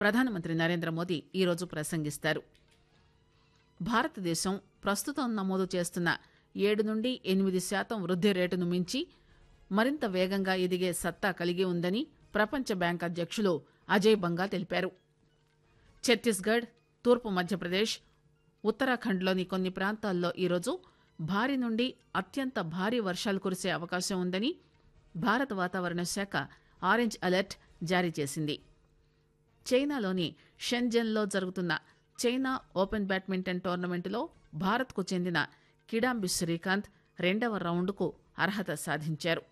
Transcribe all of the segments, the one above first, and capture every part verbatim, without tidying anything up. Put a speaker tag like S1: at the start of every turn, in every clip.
S1: ప్రధానమంత్రి నరేంద్ర మోదీ ఈరోజు ప్రసంగిస్తారు. భారతదేశం ప్రస్తుతం నమోదు చేస్తున్న ఏడు నుండి ఎనిమిది శాతం వృద్ది రేటును మించి మరింత వేగంగా ఎదిగే సత్తా కలిగి ఉందని ప్రపంచ బ్యాంక్ అధ్యక్షులు అజయ్ బంగా తెలిపారు. ఛత్తీస్గఢ్, తూర్పు మధ్యప్రదేశ్, ఉత్తరాఖండ్లోని కొన్ని ప్రాంతాల్లో ఈరోజు భారీ నుండి అత్యంత భారీ వర్షాలు కురిసే అవకాశం ఉందని భారత వాతావరణ శాఖ ఆరెంజ్ అలర్ట్ జారీ చేసింది. చైనాలోని షెన్జెన్లో జరుగుతున్న చైనా ఓపెన్ బ్యాడ్మింటన్ టోర్నమెంటులో భారత్కు చెందిన కిడాంబి శ్రీకాంత్ రెండవ రౌండ్కు అర్హత సాధించారు.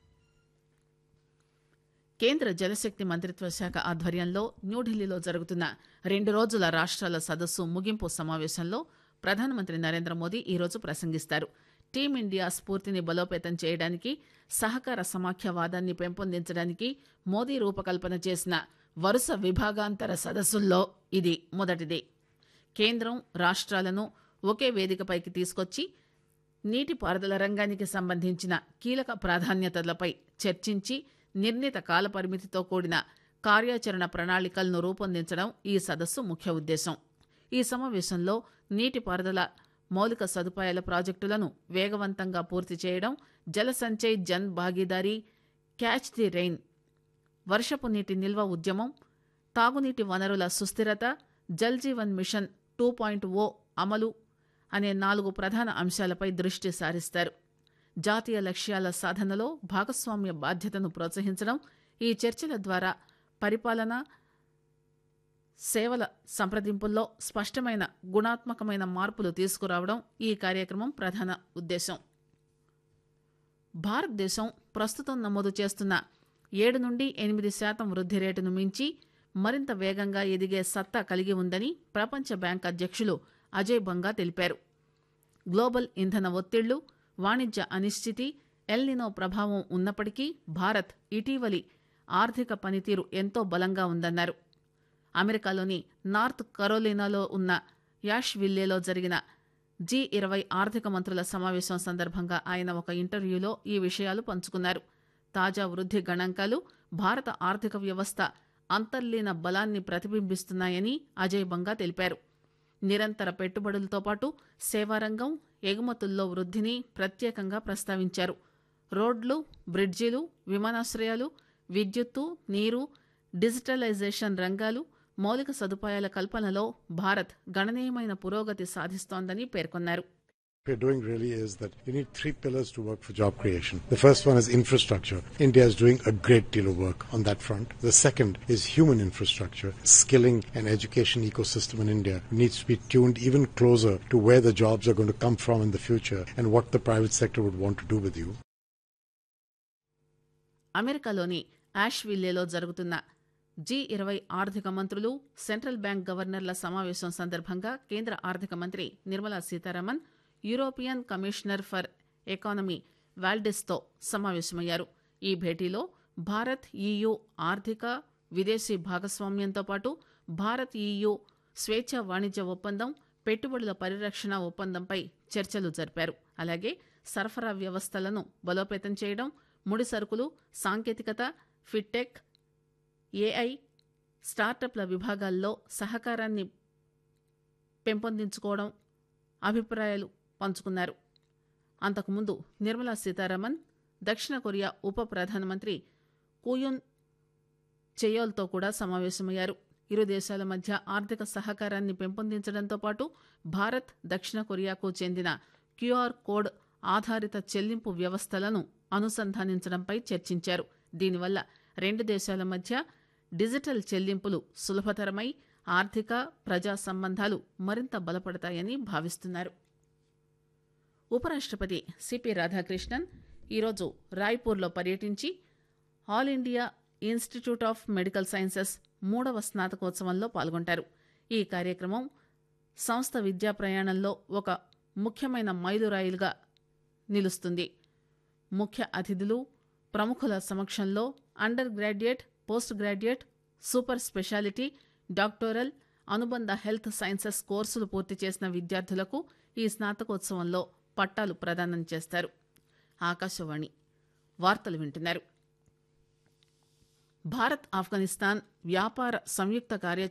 S1: కేంద్ర జలశక్తి మంత్రిత్వ శాఖ ఆధ్వర్యంలో న్యూఢిల్లీలో జరుగుతున్న రెండు రోజుల రాష్ట్రాల సదస్సు ముగింపు సమావేశంలో ప్రధానమంత్రి నరేంద్ర మోదీ ఈరోజు ప్రసంగిస్తారు. టీమిండియా స్ఫూర్తిని బలోపేతం చేయడానికి, సహకార సమాఖ్యవాదాన్ని పెంపొందించడానికి మోదీ రూపకల్పన చేసిన వరుస విభాగాంతర సదస్సుల్లో ఇది మొదటిది. కేంద్రం రాష్ట్రాలను ఒకే వేదికపైకి తీసుకొచ్చి నీటిపారుదల రంగానికి సంబంధించిన కీలక ప్రాధాన్యతలపై చర్చించి నిర్ణీత కాలపరిమితితో కూడిన కార్యాచరణ ప్రణాళికలను రూపొందించడం ఈ సదస్సు ముఖ్య ఉద్దేశం. ఈ సమావేశంలో నీటిపారుదల మౌలిక సదుపాయాల ప్రాజెక్టులను వేగవంతంగా పూర్తి చేయడం, జల Sanchay Jan Bhagidari, catch the rain, వర్షపు నీటి నిల్వ ఉద్యమం, తాగునీటి వనరుల సుస్థిరత, Jal Jeevan machine two point ఓ అమలు అనే నాలుగు ప్రధాన అంశాలపై దృష్టి సారిస్తారు. జాతీయ లక్ష్యాల సాధనలో భాగస్వామ్య బాధ్యతను ప్రోత్సహించడం, ఈ చర్చల ద్వారా పరిపాలన, సేవల సంప్రదింపుల్లో స్పష్టమైన గుణాత్మకమైన మార్పులు తీసుకురావడం ఈ కార్యక్రమం ప్రధాన ఉద్దేశం. భారతదేశం ప్రస్తుతం నమోదు చేస్తున్న ఏడు నుండి ఎనిమిది శాతం వృద్ది రేటును మించి మరింత వేగంగా ఎదిగే సత్తా కలిగి ఉందని ప్రపంచ బ్యాంక్ అధ్యక్షులు అజయ్ బంగా తెలిపారు. గ్లోబల్ ఇంధన ఒత్తిళ్లు, వాణిజ్య అనిశ్చితి, ఎల్నినో ప్రభావం ఉన్నప్పటికీ భారత్ ఇటీవలి ఆర్థిక పనితీరు ఎంతో బలంగా ఉందన్నారు. అమెరికాలోని నార్త్ కరోలినాలో ఉన్న యాష్విల్లేలో జరిగిన జీ ఇరవై ఆర్థిక మంత్రుల సమావేశం సందర్భంగా ఆయన ఒక ఇంటర్వ్యూలో ఈ విషయాలు పంచుకున్నారు. తాజా వృద్ది గణాంకాలు భారత ఆర్థిక వ్యవస్థ అంతర్లీన బలాన్ని ప్రతిబింబిస్తున్నాయని అజయ్ బంగా తెలిపారు. నిరంతర పెట్టుబడులతో పాటు సేవారంగం, ఎగుమతుల్లో వృద్దిని ప్రత్యేకంగా ప్రస్తావించారు. రోడ్లు, బ్రిడ్జిలు, విమానాశ్రయాలు, విద్యుత్తు, నీరు, డిజిటలైజేషన్ రంగాలు, మౌలిక సదుపాయాల కల్పనలో భారత్ గణనీయమైన పురోగతి సాధిస్తోందని పేర్కొన్నారు.
S2: What we're doing really is that you need three pillars to work for job creation. The first one is infrastructure. India is doing a great deal of work on that front. The second is human infrastructure. Skilling and education ecosystem in India needs to be tuned even closer to where the jobs are going to come from in the future and what the private sector would want to do with you.
S1: అమెరికాలోని యాష్విల్లేలో జరుగుతున్న G ఇరవై ఆర్థిక మంత్రులు, central bank గవర్నర్ల సమావేశం సందర్భంగా కేంద్ర ఆర్థిక మంత్రి Nirmala Sitharaman European commissioner for economy వాల్డెస్తో సమావేశమయ్యారు. ఈ భేటీలో భారత్ ఈయూ ఆర్థిక, విదేశీ భాగస్వామ్యంతో పాటు భారత్ ఈయూ స్వేచ్ఛ వాణిజ్య ఒప్పందం, పెట్టుబడుల పరిరక్షణ ఒప్పందంపై చర్చలు జరిపారు. అలాగే సరఫరా వ్యవస్థలను బలోపేతం చేయడం, ముడి సరుకులు, సాంకేతికత, ఫిట్టెక్, ఏఐ, స్టార్టప్ల విభాగాల్లో సహకారాన్ని పెంపొందించుకోవడం అభిప్రాయాలు పంచుకున్నారు. అంతకుముందు నిర్మలా సీతారామన్ దక్షిణ కొరియా ఉప ప్రధానమంత్రి కూయున్ చెయోల్తో కూడా సమావేశమయ్యారు. ఇరు దేశాల మధ్య ఆర్థిక సహకారాన్ని పెంపొందించడంతో పాటు భారత్, దక్షిణ కొరియాకు చెందిన క్యూఆర్ కోడ్ ఆధారిత చెల్లింపు వ్యవస్థలను అనుసంధానించడంపై చర్చించారు. దీనివల్ల రెండు దేశాల మధ్య డిజిటల్ చెల్లింపులు సులభతరమై ఆర్థిక, ప్రజా సంబంధాలు మరింత బలపడతాయని భావిస్తున్నారు. ఉపరాష్ట్రపతి సిపి రాధాకృష్ణన్ ఈరోజు రాయ్పూర్లో పర్యటించి all India institute of medical sciences మూడవ స్నాతకోత్సవంలో పాల్గొంటారు. ఈ కార్యక్రమం సంస్థ విద్యా ప్రయాణంలో ఒక ముఖ్యమైన మైలురాయిలుగా నిలుస్తుంది. ముఖ్య అతిథులు, ప్రముఖుల సమక్షంలో under graduate, post graduate, super speciality, doctoral, అనుబంధ హెల్త్ సైన్సెస్ కోర్సులు పూర్తి చేసిన విద్యార్థులకు ఈ స్నాతకోత్సవంలో పట్టాలు ప్రదానం చేస్తారు. ఆకాశవాణి వార్తలు వింటున్నారు. భారత్ ఆఫ్ఘనిస్తాన్ వ్యాపార సంయుక్త కార్యాచరణ